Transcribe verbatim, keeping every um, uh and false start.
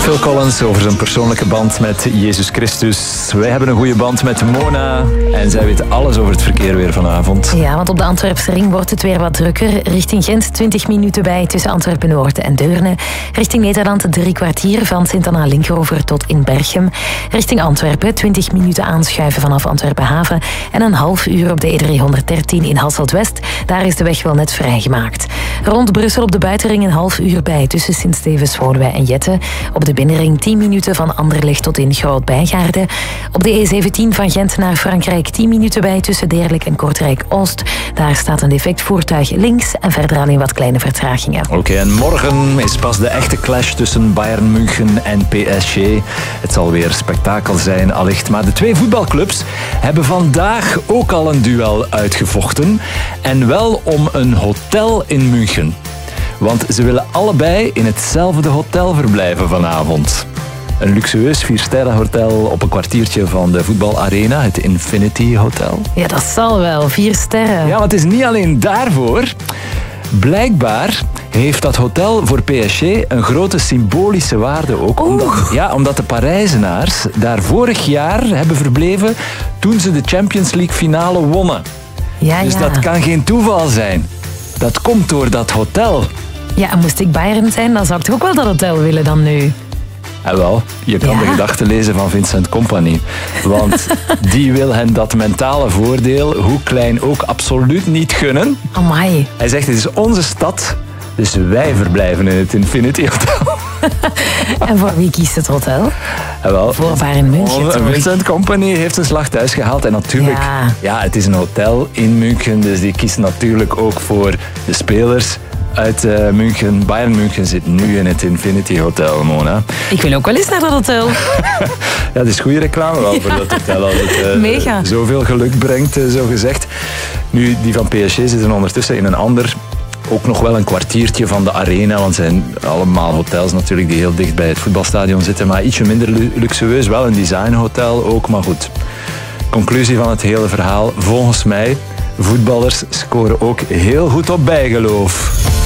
Phil Collins over zijn persoonlijke band met Jezus Christus. Wij hebben een goede band met Mona en zij weet alles over het verkeer weer vanavond. Ja, want op de Antwerpse ring wordt het weer wat drukker. Richting Gent twintig minuten bij tussen Antwerpen-Noord en Deurne. Richting Nederland drie kwartier van Sint-Anna-Linkeroever tot in Berchem. Richting Antwerpen twintig minuten aanschuiven vanaf Antwerpen-Haven. En een half uur op de E driehonderddertien in Hasselt-West. Daar is de weg wel net vrijgemaakt. Rond Brussel op de buitenring een half uur bij tussen Sint-Stevens, Woluwe en Jette. Op de binnenring tien minuten van Anderlecht tot in Groot-Bijgaarde. Op de E zeventien van Gent naar Frankrijk tien minuten bij tussen Deerlijk en Kortrijk-Oost. Daar staat een defect voertuig links en verder alleen wat kleine vertragingen. Oké, okay, en morgen is pas de echte clash tussen Bayern München en P S G. Het zal weer spektakel zijn, allicht. Maar de twee voetbalclubs hebben vandaag ook al een duel uitgevochten. En wel om een hotel in München. Want ze willen allebei in hetzelfde hotel verblijven vanavond. Een luxueus viersterrenhotel op een kwartiertje van de voetbalarena, het Infinity Hotel. Ja, dat zal wel. Vier sterren. Ja, maar het is niet alleen daarvoor. Blijkbaar heeft dat hotel voor P S G een grote symbolische waarde ook. Omdat, ja, omdat de Parijzenaars daar vorig jaar hebben verbleven toen ze de Champions League finale wonnen. Ja, dus ja. dat kan geen toeval zijn. Dat komt door dat hotel. Ja, en moest ik Bayern zijn, dan zou ik toch ook wel dat hotel willen dan nu. En wel, je kan Ja. de gedachten lezen van Vincent Kompany. Want die wil hen dat mentale voordeel, hoe klein ook, absoluut niet gunnen. Amai. Hij zegt, het is onze stad, dus wij verblijven in het Infinity Hotel. En voor wie kiest het hotel? En wel, Voor Bayern München, oh, toch? Vincent Kompany heeft een slag thuis gehaald. En natuurlijk, Ja. ja, het is een hotel in München, dus die kiest natuurlijk ook voor de spelers uit uh, München. Bayern München zit nu in het Infinity Hotel, Mona. Ik wil ook wel eens naar dat hotel. Ja, het is goede reclame wel voor dat hotel. Als het uh, Mega. zoveel geluk brengt, uh, zo gezegd. Nu, die van P S G zitten ondertussen in een ander, ook nog wel een kwartiertje van de arena, want het zijn allemaal hotels natuurlijk die heel dicht bij het voetbalstadion zitten, maar ietsje minder lu- luxueus, wel een designhotel ook, maar goed. Conclusie van het hele verhaal, volgens mij, voetballers scoren ook heel goed op bijgeloof.